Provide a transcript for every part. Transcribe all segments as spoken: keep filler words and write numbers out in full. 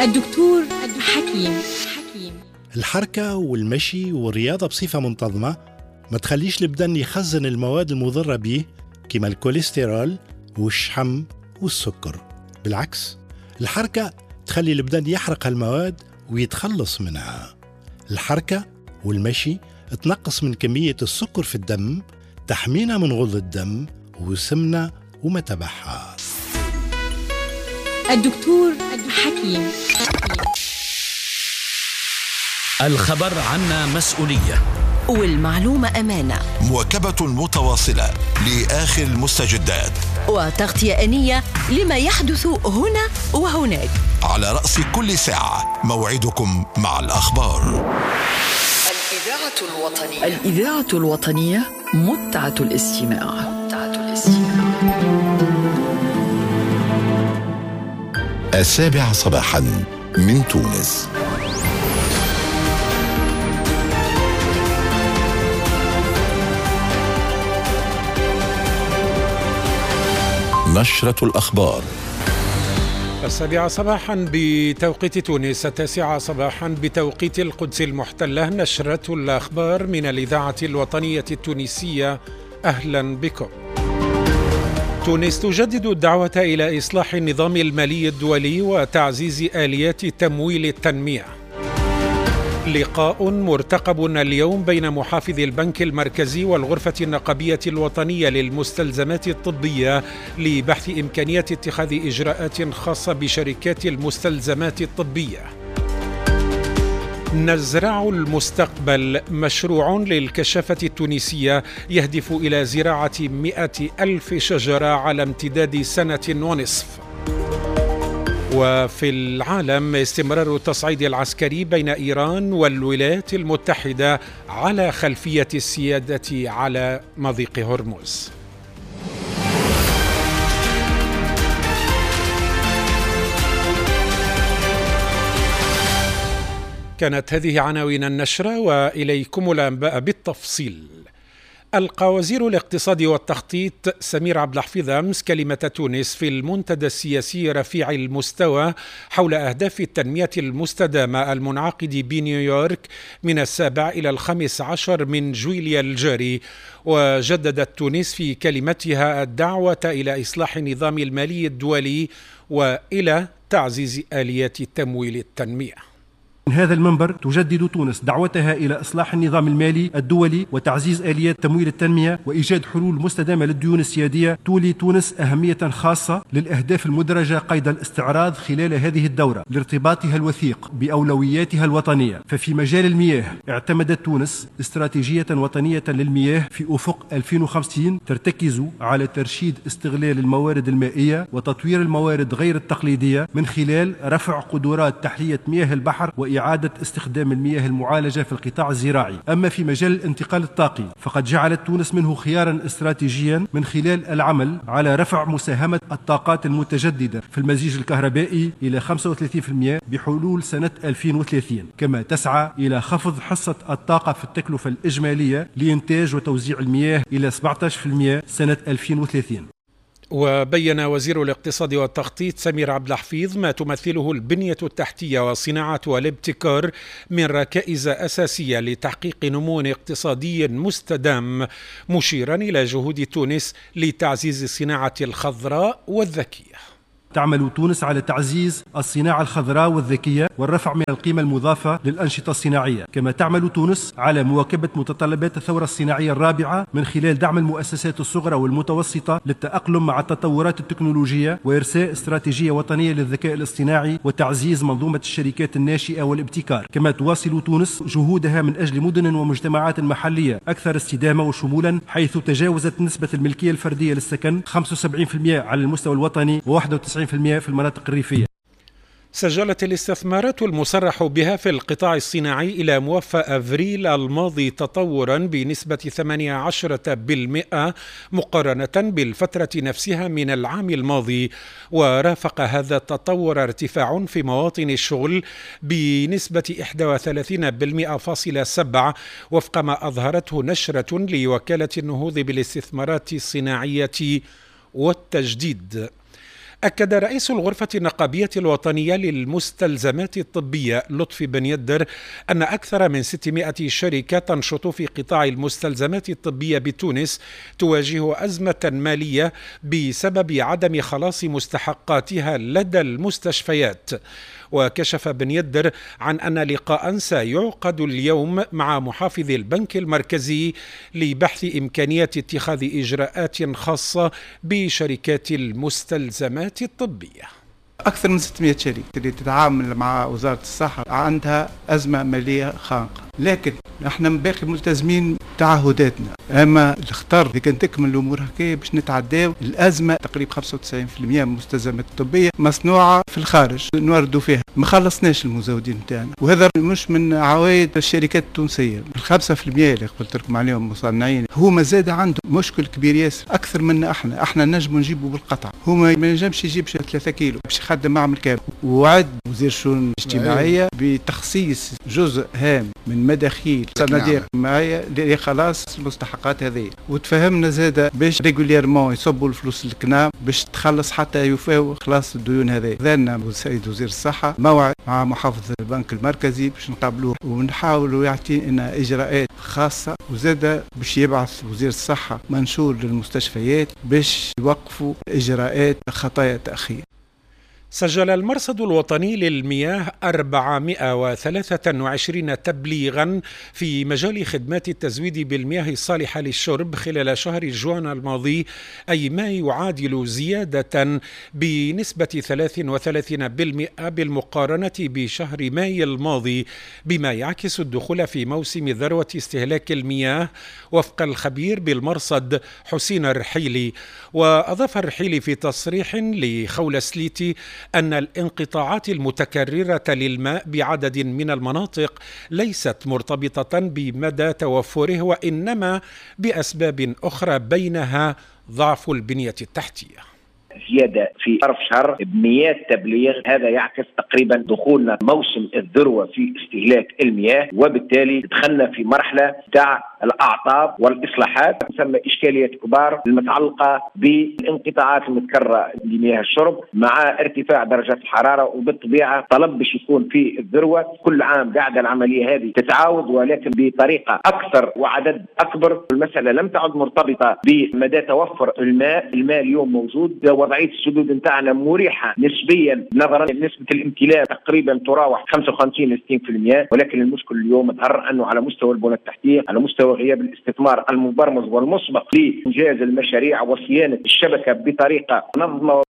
الدكتور حكيم. حكيم الحركة والمشي والرياضة بصفة منتظمة ما تخليش البدن يخزن المواد المضرة به كما الكوليسترول والشحم والسكر. بالعكس، الحركة تخلي البدن يحرق المواد ويتخلص منها. الحركة والمشي تنقص من كمية السكر في الدم، تحمينا من غلظ الدم وسمنة وما تبعها. الدكتور حكيم. الخبر عنا مسؤولية، والمعلومة أمانة. مواكبة متواصلة لآخر المستجدات، وتغطية آنية لما يحدث هنا وهناك. على رأس كل ساعة موعدكم مع الأخبار. الإذاعة الوطنية. الإذاعة الوطنية متعة الاستماع. متعة الاستماع. السابعة صباحا من تونس. نشرة الأخبار. السابعة صباحا بتوقيت تونس، التاسعة صباحا بتوقيت القدس المحتلة. نشرة الأخبار من الإذاعة الوطنية التونسية، أهلا بكم. تونس تجدد الدعوة إلى إصلاح النظام المالي الدولي وتعزيز آليات تمويل التنمية. لقاء مرتقب اليوم بين محافظ البنك المركزي والغرفة النقابية الوطنية للمستلزمات الطبية لبحث إمكانية اتخاذ إجراءات خاصة بشركات المستلزمات الطبية. نزرع المستقبل مشروع للكشافة التونسية يهدف إلى زراعة مئة ألف شجرة على امتداد سنة ونصف. وفي العالم، استمرار التصعيد العسكري بين إيران والولايات المتحدة على خلفية السيادة على مضيق هرمز. كانت هذه عناوين النشرة، وإليكم الأنباء بالتفصيل. ألقى وزير الاقتصاد والتخطيط سمير عبد الحفيظ أمس كلمة تونس في المنتدى السياسي رفيع المستوى حول أهداف التنمية المستدامة المنعقد بنيويورك من السابع إلى الخامس عشر من جويليا الجاري. وجددت تونس في كلمتها الدعوة إلى إصلاح النظام المالي الدولي وإلى تعزيز آليات تمويل التنمية. من هذا المنبر تجدد تونس دعوتها إلى إصلاح النظام المالي الدولي وتعزيز آليات تمويل التنمية وإيجاد حلول مستدامة للديون السيادية. تولي تونس أهمية خاصة للأهداف المدرجة قيد الاستعراض خلال هذه الدورة لارتباطها الوثيق بأولوياتها الوطنية. ففي مجال المياه اعتمدت تونس استراتيجية وطنية للمياه في أفق ألفين وخمسين ترتكز على ترشيد استغلال الموارد المائية وتطوير الموارد غير التقليدية من خلال رفع قدرات تحلية مياه البحر وإعادة استخدام المياه المعالجة في القطاع الزراعي. أما في مجال الانتقال الطاقي فقد جعلت تونس منه خيارا استراتيجيا من خلال العمل على رفع مساهمة الطاقات المتجددة في المزيج الكهربائي إلى خمسة وثلاثين بالمئة بحلول سنة ألفين وثلاثين، كما تسعى إلى خفض حصة الطاقة في التكلفة الإجمالية لإنتاج وتوزيع المياه إلى سبعة عشر بالمئة سنة ألفين وثلاثين. وبين وزير الاقتصاد والتخطيط سمير عبد الحفيظ ما تمثله البنية التحتية والصناعة والابتكار من ركائز أساسية لتحقيق نمو اقتصادي مستدام، مشيرا إلى جهود تونس لتعزيز الصناعة الخضراء والذكية. تعمل تونس على تعزيز الصناعة الخضراء والذكية والرفع من القيمة المضافة للأنشطة الصناعية. كما تعمل تونس على مواكبة متطلبات الثورة الصناعية الرابعة من خلال دعم المؤسسات الصغرى والمتوسطة للتأقلم مع التطورات التكنولوجية وإرساء استراتيجية وطنية للذكاء الاصطناعي وتعزيز منظومة الشركات الناشئة والابتكار. كما تواصل تونس جهودها من أجل مدن ومجتمعات محلية أكثر استدامة وشمولا، حيث تجاوزت نسبة الملكية الفردية للسكن خمسة وسبعين بالمئة على المستوى الوطني وواحد وتسعين بالمئة في المناطق الريفية. سجلت الاستثمارات المصرح بها في القطاع الصناعي إلى موفى أفريل الماضي تطورا بنسبة ثمانية عشر بالمئة مقارنة بالفترة نفسها من العام الماضي. ورافق هذا التطور ارتفاع في مواطن الشغل بنسبة واحد وثلاثين بالمئة فاصلة سبعة وفق ما أظهرته نشرة لوكالة النهوض بالاستثمارات الصناعية والتجديد. أكد رئيس الغرفة النقابية الوطنية للمستلزمات الطبية لطفي بن يدر أن أكثر من ستمائة شركة تنشط في قطاع المستلزمات الطبية بتونس تواجه أزمة مالية بسبب عدم خلاص مستحقاتها لدى المستشفيات. وكشف بن يدر عن أن لقاء سيعقد اليوم مع محافظ البنك المركزي لبحث إمكانية اتخاذ إجراءات خاصة بشركات المستلزمات الطبية. أكثر من ستمائة شركة اللي تتعامل مع وزارة الصحة عندها أزمة مالية خانقة، لكن احنا باقي ملتزمين تعهداتنا. اما الخطر اللي كان تكمل الامور هكايا باش نتعداو الازمه. تقريبا خمسة وتسعين بالمئة من المستلزمات الطبيه مصنوعه في الخارج نوردوا فيها، ما خلصناش المزودين نتاعنا، وهذا مش من عوائد الشركات التونسيه. الخمسة في المئة اللي قلت لكم عليهم مصنعين هما زاد عندهم مشكل كبير ياسر اكثر منا احنا. احنا نجموا نجيبوا بالقطع، هما ما ينجمش يجيب ثلاثة كيلو باش يخدم معمل كامل. وعد وزير الشؤون الاجتماعيه بتخصيص جزء هام من مداخيل صناديق معايا اللي خلاص المستحقات هذه، وتفهمنا زاده باش ريغوليرمون يصبوا الفلوس للكنام باش تخلص حتى يفاو خلاص الديون هذه. ذلنا السيد وزير الصحه موعد مع محافظ البنك المركزي باش نقابلوه ونحاولوا يعطينا اجراءات خاصه، وزاده باش يبعث وزير الصحه منشور للمستشفيات باش يوقفوا اجراءات خطايا تاخير. سجل المرصد الوطني للمياه أربعمائة وثلاثة وعشرين تبليغا في مجال خدمات التزويد بالمياه الصالحة للشرب خلال شهر جوان الماضي، أي ما يعادل زيادة بنسبة ثلاثة وثلاثين بالمئة بالمقارنة بشهر ماي الماضي، بما يعكس الدخول في موسم ذروة استهلاك المياه وفق الخبير بالمرصد حسين الرحيلي. وأضاف الرحيلي في تصريح لخول سليتي أن الانقطاعات المتكررة للماء بعدد من المناطق ليست مرتبطة بمدى توفره، وإنما بأسباب أخرى بينها ضعف البنية التحتية. زيادة في طرف شهر بمئات تبليغ، هذا يعكس تقريبا دخولنا موسم الذروة في استهلاك المياه، وبالتالي دخلنا في مرحلة تاع الأعطاب والإصلاحات. تسمى إشكاليات كبار المتعلقة بالانقطاعات المتكررة لمياه الشرب مع ارتفاع درجات الحرارة، وبالطبيعة طلب باش يكون في الذروة. كل عام قاعدة العملية هذه تتعاود ولكن بطريقة أكثر وعدد أكبر. المسألة لم تعد مرتبطة بمدى توفر الماء، الماء اليوم موجود، وضعية السدود نتاعنا مريحة نسبيا نظرا لنسبة الامتلاء تقريبا تراوح خمسة وخمسين إلى ستين بالمئة، ولكن المشكل اليوم ظهر أنه على مستوى البنى التحتية، على مستوى غياب الاستثمار المبرمج والمسبق لإنجاز المشاريع وصيانة الشبكة بطريقة منظمة.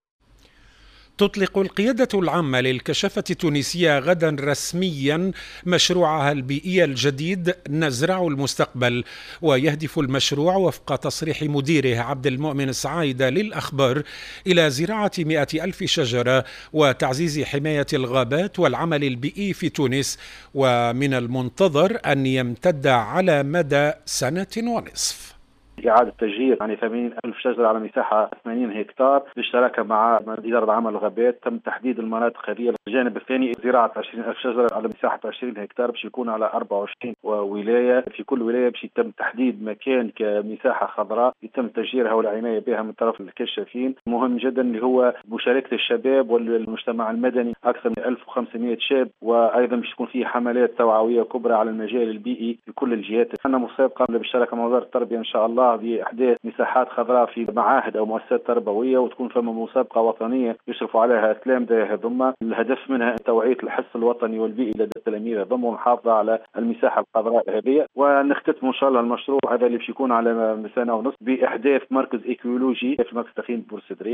تطلق القيادة العامة للكشافة التونسية غدا رسميا مشروعها البيئي الجديد نزرع المستقبل، ويهدف المشروع وفق تصريح مديره عبد المؤمن السعايدة للأخبار إلى زراعة مئة ألف شجرة وتعزيز حماية الغابات والعمل البيئي في تونس، ومن المنتظر أن يمتد على مدى سنة ونصف. إعادة تشجير يعني ثمانين ألف شجرة على مساحة ثمانين هكتار بالشراكة مع إدارة العمل الغابات. تم تحديد المناطق هذه. الجانب الثاني زراعة عشرين ألف شجرة على مساحة عشرين هكتار باش يكون على أربعة وعشرين ولاية. في كل ولاية باش يتم تحديد مكان كمساحة خضراء يتم تشجيرها والعناية بها من طرف الكشافين. مهم جدا اللي هو مشاركة الشباب والمجتمع المدني، أكثر من ألف وخمسمائة شاب، وأيضا باش يكون في حملات توعوية كبرى على المجال البيئي في كل الجهات. عندنا مسابقة بالشراكة مع وزارة التربية إن شاء الله بإحداث مساحات خضراء في معاهد أو مؤسسات تربوية، وتكون فما مسابقة وطنية يشرفوا عليها التلامذة هذوما. الهدف منها توعية الحس الوطني والبيئي لدى التلاميذ هذوما والمحافظة على المساحة الخضراء هذه. ونختتم إن شاء الله المشروع هذا اللي باش يكون على سنة ونصف بإحداث مركز إيكولوجي في مركز تخييم بورسدرية.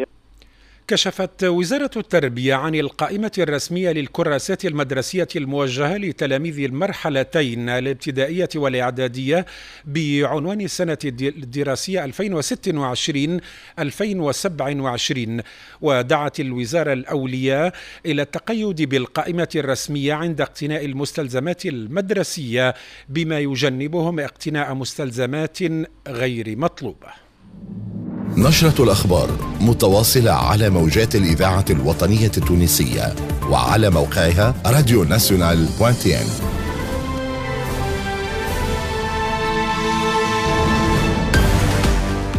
كشفت وزارة التربية عن القائمة الرسمية للكراسات المدرسية الموجهة لتلاميذ المرحلتين الابتدائية والإعدادية بعنوان السنة الدراسية ألفين وستة وعشرين ألفين وسبعة وعشرين، ودعت الوزارة الأولياء إلى التقيد بالقائمة الرسمية عند اقتناء المستلزمات المدرسية بما يجنبهم اقتناء مستلزمات غير مطلوبة. نشرة الأخبار متواصلة على موجات الإذاعة الوطنية التونسية وعلى موقعها راديو ناسيونال دوت تي ان.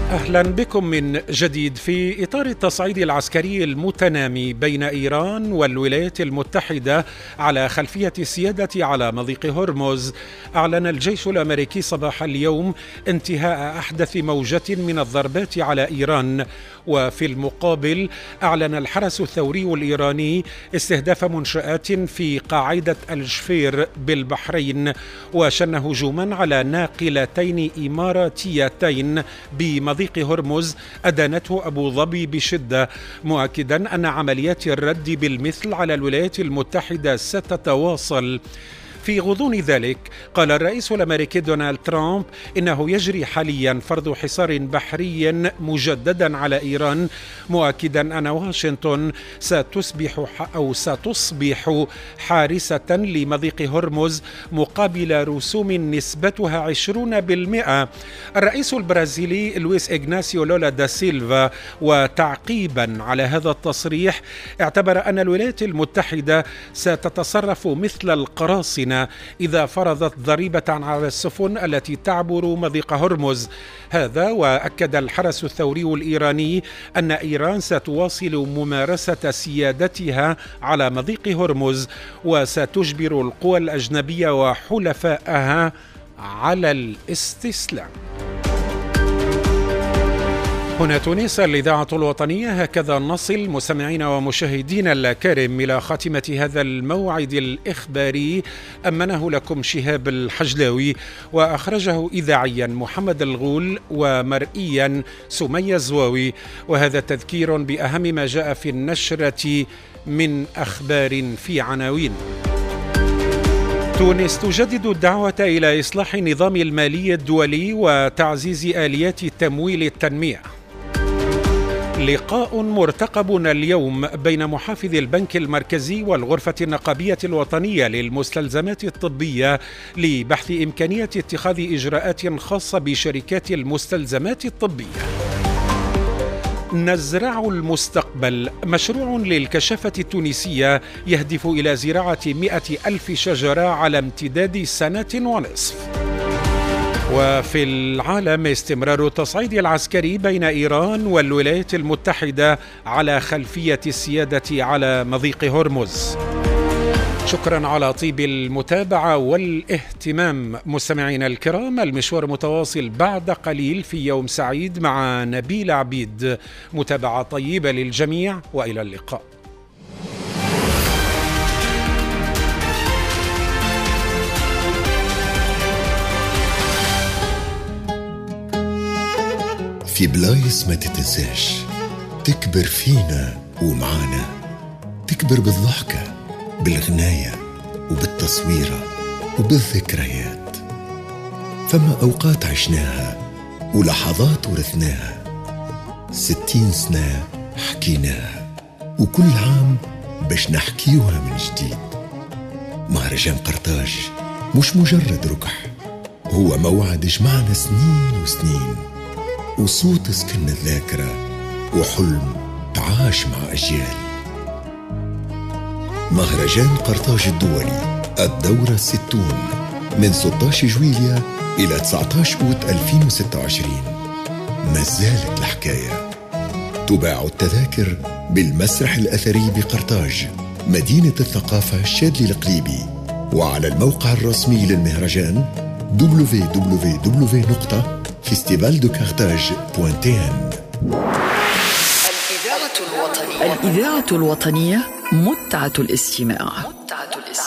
أهلا بكم من جديد. في إطار التصعيد العسكري المتنامي بين إيران والولايات المتحدة على خلفية السيادة على مضيق هرمز، أعلن الجيش الأمريكي صباح اليوم انتهاء أحدث موجة من الضربات على إيران، وفي المقابل أعلن الحرس الثوري الإيراني استهداف منشآت في قاعدة الجفير بالبحرين، وشن هجوما على ناقلتين إماراتيتين بمضيق هرمز أدانته أبو ظبي بشدة، مؤكدا أن عمليات الرد بالمثل على الولايات المتحدة ستتواصل. في غضون ذلك قال الرئيس الأمريكي دونالد ترامب إنه يجري حاليا فرض حصار بحري مجددا على إيران، مؤكدا أن واشنطن ستصبح أو ستصبح حارسة لمضيق هرمز مقابل رسوم نسبتها عشرين بالمئة. الرئيس البرازيلي لويس إغناسيو لولا دا سيلفا وتعقيبا على هذا التصريح اعتبر أن الولايات المتحدة ستتصرف مثل القراصنة إذا فرضت ضريبة على السفن التي تعبر مضيق هرمز. هذا وأكد الحرس الثوري الإيراني أن إيران ستواصل ممارسة سيادتها على مضيق هرمز وستجبر القوى الأجنبية وحلفائها على الاستسلام. هنا تونس، الإذاعة الوطنية. هكذا نصل مستمعينا ومشاهدينا الكرام إلى خاتمة هذا الموعد الإخباري، أمنه لكم شهاب الحجلاوي، وأخرجه إذاعيا محمد الغول، ومرئيا سمية الزواوي. وهذا تذكير بأهم ما جاء في النشرة من أخبار في عناوين. تونس تجدد الدعوة إلى إصلاح النظام المالي الدولي وتعزيز آليات تمويل التنمية. لقاء مرتقب اليوم بين محافظ البنك المركزي والغرفة النقابية الوطنية للمستلزمات الطبية لبحث إمكانية اتخاذ إجراءات خاصة بشركات المستلزمات الطبية. نزرع المستقبل، مشروع للكشافة التونسية يهدف إلى زراعة مئة ألف شجرة على امتداد سنة ونصف. وفي العالم، استمرار التصعيد العسكري بين إيران والولايات المتحدة على خلفية السيادة على مضيق هرمز. شكرا على طيب المتابعة والاهتمام مستمعينا الكرام. المشوار متواصل بعد قليل في يوم سعيد مع نبيل عبيد. متابعة طيبة للجميع وإلى اللقاء. في بلايص ما تتنساش تكبر فينا ومعانا، تكبر بالضحكة، بالغناية، وبالتصويرة، وبالذكريات. فما أوقات عشناها ولحظات ورثناها، ستين سنة حكيناها، وكل عام باش نحكيوها من جديد. مهرجان قرطاج مش مجرد ركح، هو موعد جمعنا سنين وسنين، وصوت سكن الذاكرة، وحلم تعاش مع أجيال. مهرجان قرطاج الدولي الدورة الستون من ستة عشر جويلية إلى تسعة عشر أوت ألفين وستة وعشرين. ما زالت الحكاية. تباع التذاكر بالمسرح الأثري بقرطاج، مدينة الثقافة الشاذلي القليبي، وعلى الموقع الرسمي للمهرجان دبليو دبليو دبليو دوت فيستيفال دو كارتاج دوت تي ان. الإذاعة الوطنية، متعة الاستماع.